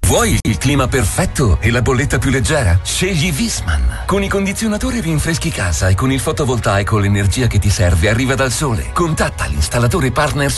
Vuoi il clima perfetto e la bolletta più leggera? Scegli Viessmann. Con i condizionatori rinfreschi casa e con il fotovoltaico l'energia che ti serve arriva dal sole. Contatta l'installatore partner